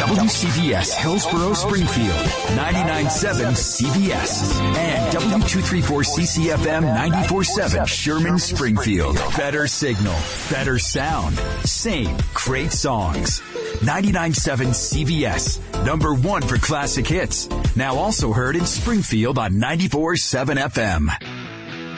WCBS Hillsborough Springfield, 99.7 CBS, and W234CCFM 94.7 Sherman Springfield. Better signal, better sound, same great songs. 99.7 CBS, #1 for classic hits. Now also heard in Springfield on 94.7 FM.